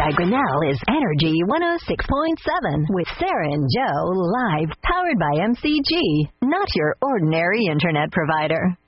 by Grinnell is Energy 106.7 with Sarah and Joe live, powered by MCG, not your ordinary internet provider.